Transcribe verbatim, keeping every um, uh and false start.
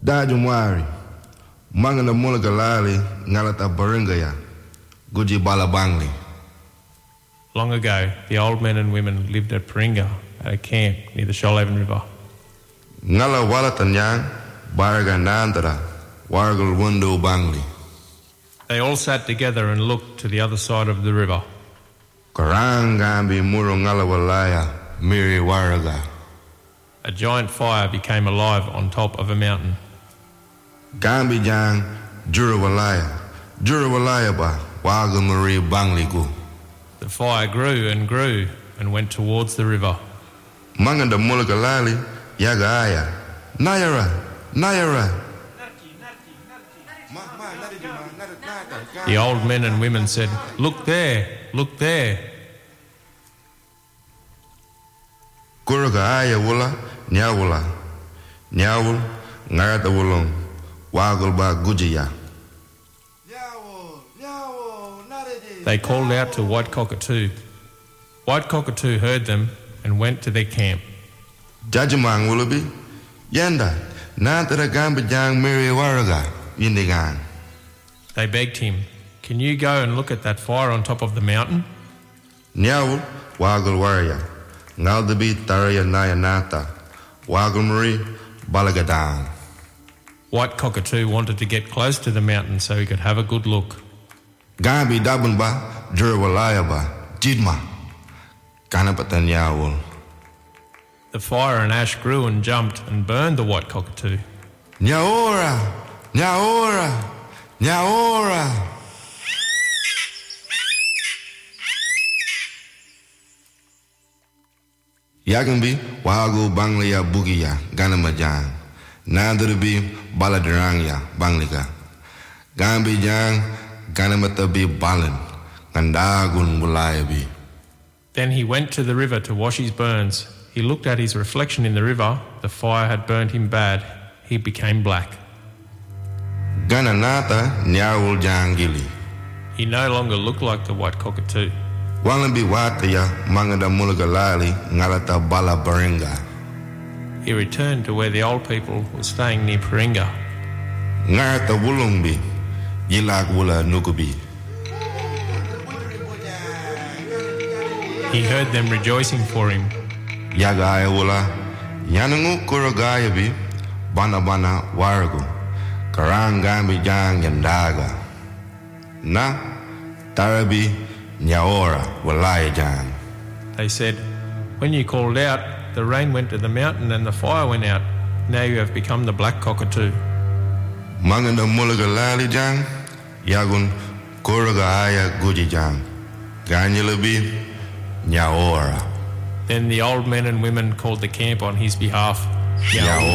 Dajumwari, Mangana Mulagalali, Ngalata Baringaya, Guji Balabangli. Long ago, the old men and women lived at Paringa, at a camp near the Shoalhaven River. Ngala Walatanyang, Baraga Nandara, Wargal Wundo Bangli. They all sat together and looked to the other side of the river. Karangambi Muru Ngala Walaya, Miri Waraga. A giant fire became alive on top of a mountain. Gambi Jang, Jurawalaya, Jurawalaya ba, Wagal Marie Bangli Gu. The fire grew and grew and went towards the river. Manganda Mulagalali, Yagaya, Nayara, Nayara. The old men and women said, "Look there, look there." Kuragaya Wula, Nyawula, Nyawul, Narata Wulum, Wagul ba Gujiya. They called out to White Cockatoo. White Cockatoo heard them and went to their camp. Jajamang Wulabi, Yanda, Nantara Gamba Jang Miri Waraga, Yindigan. They begged him, "Can you go and look at that fire on top of the mountain?" Nyawul, Wagul Waraya, Naldabi Taraya Naya Nata, Wagul Marie, Balagadang. White Cockatoo wanted to get close to the mountain so he could have a good look. Gambi Dabunba, Jurawalaya ba, Jidma, Kanapatan Nyawul. The fire and ash grew and jumped and burned the White Cockatoo. Nyaora, Nyaora, Nyaora. Yagambi, Wagu Banglia Bugia, Ganamajang. Nandarubi, Baladarangya, Banglika. Gambi Jang, Ganamatabi Balan, Gandagun Wulayabi. Then he went to the river to wash his burns. He looked at his reflection in the river. The fire had burnt him bad. He became black. Gananata Nyawul Jangili. He no longer looked like the White Cockatoo. Walambi Wataya, Mangada Mulagalali, Ngalata Bala Baringa. He returned to where the old people were staying near Paringa. Ngarata Wulumbi, Yilak Wula Nukubi. He heard them rejoicing for him. Yagaya Wula, Yanangu Kuragayabi, Bana Bana Waragu, Karangambi Jang Yandaga. Na, Tarabi, Nyaora, Walaya Jang. They said, "When you called out, the rain went to the mountain and the fire went out. Now you have become the Black Cockatoo." Manganda Mulagalali Jang, Yagun Kuragaya Guji Jang, Ganyalabi, Nyaora. Then the old men and women called the camp on his behalf. Nyaora.